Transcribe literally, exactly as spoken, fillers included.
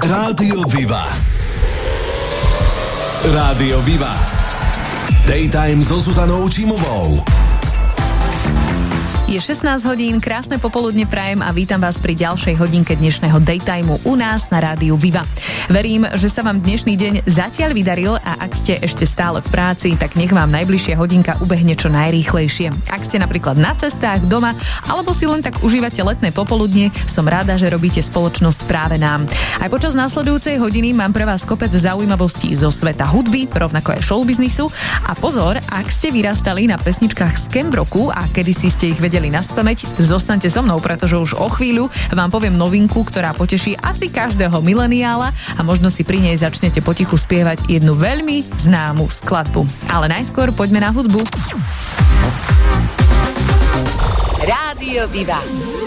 Rádio Viva. Rádio Viva. Daytime so Zuzanou Čímovou. Je šestnásť hodín, krásne popoludne prajem a vítam vás pri ďalšej hodinke dnešného Daytimeu u nás na Rádiu Viva. Verím, že sa vám dnešný deň zatiaľ vydaril a ak ste ešte stále v práci, tak nech vám najbližšia hodinka ubehne čo najrýchlejšie. Ak ste napríklad na cestách, doma alebo si len tak užívate letné popoludne, som rada, že robíte spoločnosť práve nám. Aj počas následujúcej hodiny mám pre vás kopec zaujímavostí zo sveta hudby, rovnako aj showbiznisu a pozor, ak ste vyrastali na pesničkách z Camp Rocku a kedysi ste ich vedeli na spamäť, zostaňte so mnou, pretože už o chvíľu vám poviem novinku, ktorá poteší asi každého mileniála a možno si pri nej začnete potichu spievať jednu veľmi známu skladbu. Ale najskôr poďme na hudbu. Rádio Viva.